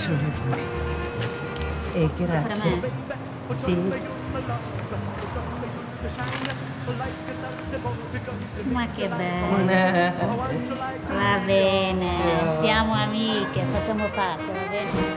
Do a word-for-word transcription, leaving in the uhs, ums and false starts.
sono le fuori. E grazie. Per me? Sì. Ma che bello. Va bene, siamo amiche, facciamo pace, va bene?